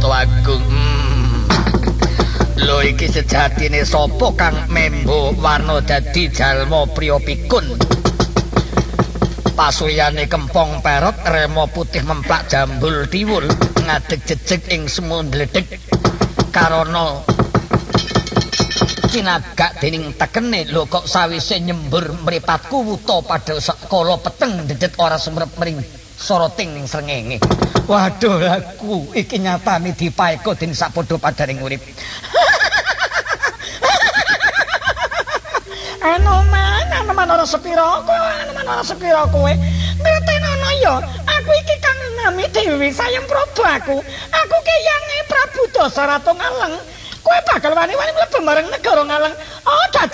Brata Agung. Lho iki sejatine sapa kang membo warna dadi jalma priya pikun. Pasuyane kempong perot remo putih memplak jambul tiwul ngadeg jejeg ing semu ndledeg karana cinagak dening tekene lho kok sawise nyembur mripatku wuta pada kala peteng dedet ora semrep mring soroting srengenge. Waduh aku iki nyatane dipaeka dening sapadha padaring urip. Anoman ora sepira kowe. Ngertenono ya, aku iki kang nami Dewi Sayem Praba aku. Aku ki yange Prabu Dasarata Ngaleng. Kowe bakal wani-wani mlebu marang negara Ngaleng. Oh, dadi